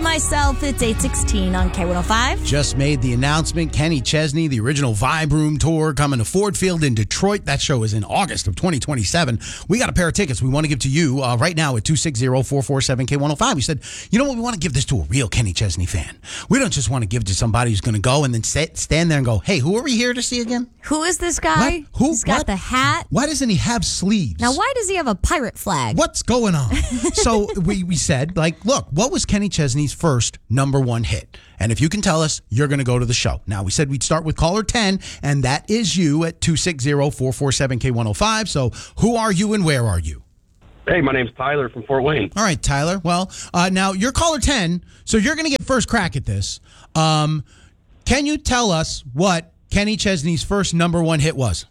myself. It's 8:16 on K105. Just made the announcement. Kenny Chesney, the original Vibe Room Tour, coming to Ford Field in Detroit. That show is in August of 2027. We got a pair of tickets we want to give to you right now at 260-447-K105. We said, you know what? We want to give this to a real Kenny Chesney fan. We don't just want to give it to somebody who's going to go and then stand there and go, hey, who are we here to see again? Who is this guy? What? Who? He's got What? the hat. Why doesn't he have sleeves? Now, why does he have a pirate flag? What's going on? So we said, like, look, what was Kenny Chesney's first number one hit? And if you can tell us, you're going to go to the show. Now, we said we'd start with caller 10, and that is you at 260-447-K105. So who are you and where are you? Hey, my name's Tyler from Fort Wayne. All right, Tyler. Well, now you're caller 10, so you're going to get first crack at this. Can you tell us what Kenny Chesney's first number one hit was?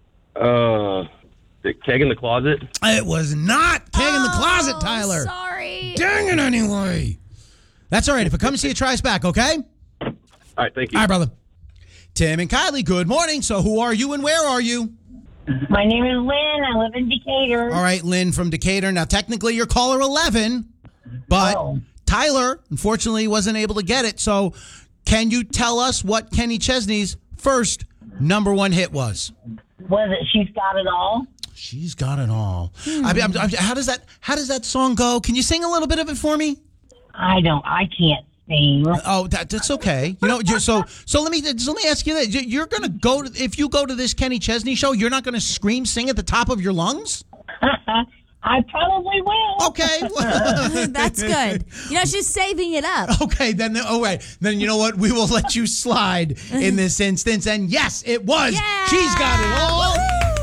The Keg in the Closet. It was not Keg in the Closet, Tyler. Sorry. Dang it anyway. That's all right. If it comes to you, try us back, okay? All right, thank you. All right, brother. Tim and Kylie, good morning. So who are you and where are you? My name is Lynn. I live in Decatur. All right, Lynn from Decatur. Now, technically, you're caller 11, but Tyler, unfortunately, wasn't able to get it. So can you tell us what Kenny Chesney's first number one hit was? Was it She's Got It All? She's got it all. How does that song go? Can you sing a little bit of it for me? I can't sing. Oh, that's okay. You know, so let me ask you that. You're gonna go if you go to this Kenny Chesney show, you're not gonna scream, sing at the top of your lungs? I probably will. Okay, That's good. You know, she's saving it up. Okay, then then you know what? We will let you slide in this instance. And yes, it was. Yeah! She's got it all.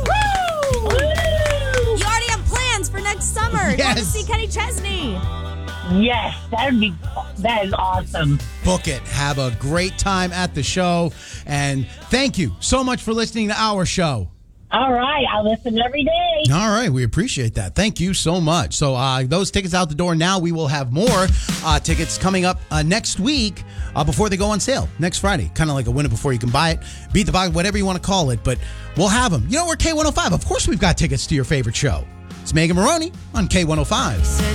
You already have plans for next summer. Yes. Going to see Kenny Chesney. Yes, that is awesome. Book it. Have a great time at the show, and thank you so much for listening to our show. All right, I listen every day. All right, we appreciate that. Thank you so much. So those tickets out the door now. We will have more tickets coming up next week before they go on sale next Friday. Kind of like a win it before you can buy it, beat the box, whatever you want to call it. But we'll have them. You know, we're K105. Of course, we've got tickets to your favorite show. It's Megan Maroney on K105.